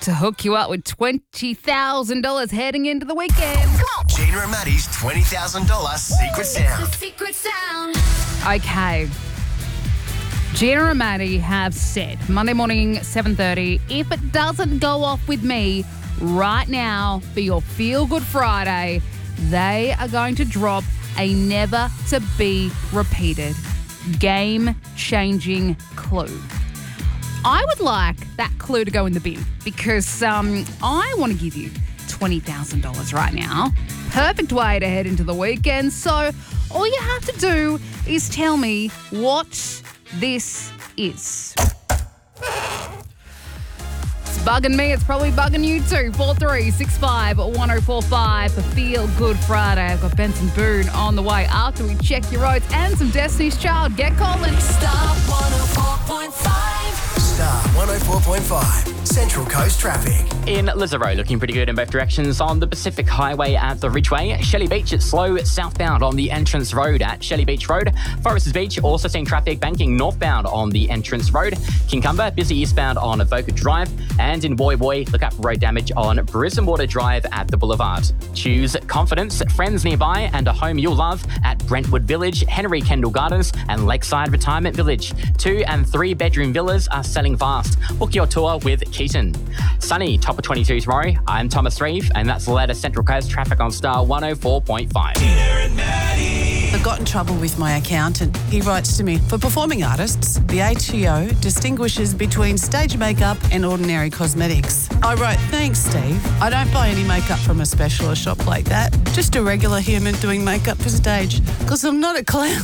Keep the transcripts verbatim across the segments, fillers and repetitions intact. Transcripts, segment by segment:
to hook you up with twenty thousand dollars heading into the weekend. Come on. Gina and Maddie's twenty thousand dollars secret sound. The secret sound. Okay. Gina and Maddie have said Monday morning, seven thirty, if it doesn't go off with me right now for your Feel Good Friday, they are going to drop a never to be repeated game-changing clue. I would like that clue to go in the bin because um, I want to give you twenty thousand dollars right now. Perfect way to head into the weekend. So all you have to do is tell me what this is. It's bugging me. It's probably bugging you too. four three six five one oh four five for Feel Good Friday. I've got Benson Boone on the way after we check your roads and some Destiny's Child. Get calling. Star one oh four point five. Star one oh four point five. Central Coast traffic. In Lisaro, looking pretty good in both directions on the Pacific Highway at the Ridgeway. Shelley Beach, it's slow southbound on the entrance road at Shelley Beach Road. Foresters Beach, also seeing traffic banking northbound on the entrance road. Kincumber, busy eastbound on Avoca Drive. And in Woy Woy, look out for road damage on Brisbane Water Drive at the Boulevard. Choose confidence, friends nearby, and a home you'll love at Brentwood Village, Henry Kendall Gardens, and Lakeside Retirement Village. Two and three bedroom villas are selling fast. Book your tour with Keaton. Sunny, top of twenty-two tomorrow. I'm Thomas Reeve, and that's the latest Central Coast traffic on Star one oh four point five. I got in trouble with my accountant. He writes to me, for performing artists, the A T O distinguishes between stage makeup and ordinary cosmetics. I wrote, thanks, Steve. I don't buy any makeup from a specialist shop like that. Just a regular human doing makeup for stage, because I'm not a clown.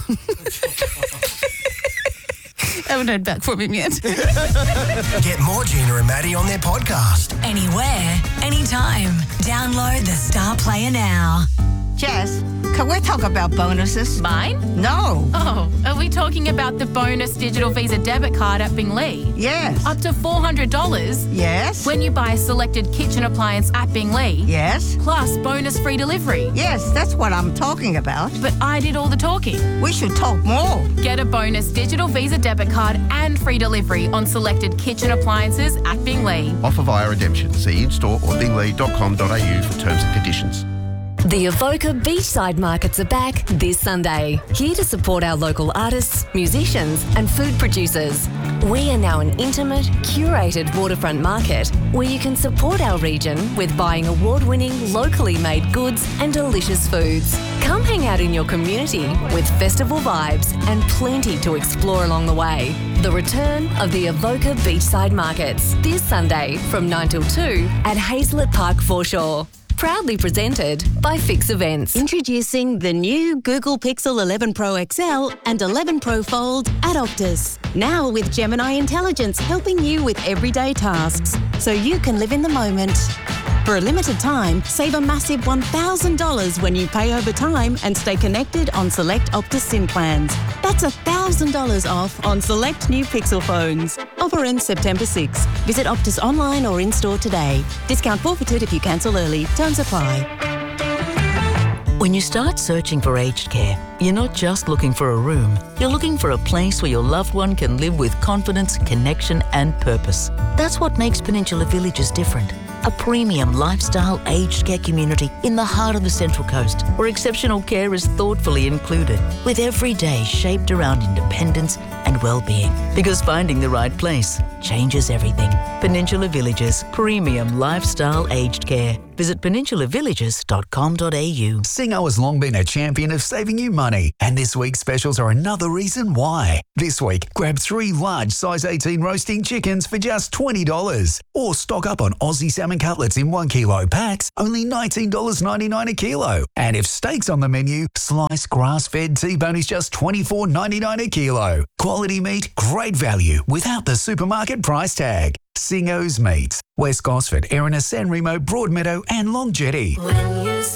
Haven't heard back from him yet. Get more Gina and Maddie on their podcast. Anywhere, anytime. Download the Star Player now. Jess, can we talk about bonuses? Mine? No. Oh, are we talking about the bonus digital Visa debit card at Binglee? Yes. Up to four hundred dollars Yes. when you buy a selected kitchen appliance at Binglee. Yes. Plus bonus free delivery. Yes, that's what I'm talking about. But I did all the talking. We should talk more. Get a bonus digital Visa debit card and free delivery on selected kitchen appliances at Binglee. Offer via redemption. See in-store or binglee dot com dot a u for terms and conditions. The Avoca Beachside Markets are back this Sunday, here to support our local artists, musicians and food producers. We are now an intimate, curated waterfront market where you can support our region with buying award-winning, locally made goods and delicious foods. Come hang out in your community with festival vibes and plenty to explore along the way. The return of the Avoca Beachside Markets this Sunday from nine till two at Hazelet Park Foreshore. Proudly presented by Fix Events. Introducing the new Google Pixel eleven Pro X L and eleven Pro Fold at Optus. Now with Gemini Intelligence helping you with everyday tasks so you can live in the moment. For a limited time, save a massive one thousand dollars when you pay over time and stay connected on select Optus SIM plans. That's one thousand dollars off on select new Pixel phones. Offer ends September sixth. Visit Optus online or in-store today. Discount forfeited if you cancel early. Terms apply. When you start searching for aged care, you're not just looking for a room. You're looking for a place where your loved one can live with confidence, connection and purpose. That's what makes Peninsula Villages different. A premium lifestyle aged care community in the heart of the Central Coast, where exceptional care is thoughtfully included, with every day shaped around independence and well-being. Because finding the right place changes everything. Peninsula Villages, premium lifestyle aged care. Visit peninsula villages dot com dot a u. Singo has long been a champion of saving you money, and this week's specials are another reason why. This week, grab three large size eighteen roasting chickens for just twenty dollars. Or stock up on Aussie salmon cutlets in one kilo packs, only nineteen dollars ninety-nine a kilo. And if steak's on the menu, sliced grass-fed T-bone is just twenty-four ninety-nine a kilo. Quality meat, great value, without the supermarket price tag. Singo's Meats, West Gosford, Erina, San Remo, Broadmeadow and Long Jetty. When you